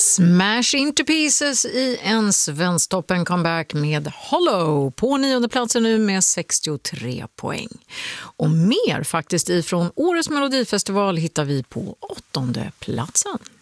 Smash Into Pieces i en Svensktoppen comeback med Hollow på 9:e platsen nu med 63 poäng. Och mer faktiskt ifrån årets Melodifestival hittar vi på 8:e platsen.